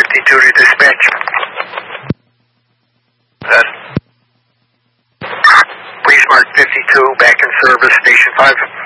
52 to dispatch. Breeze Mark 52, back in service, Station 5.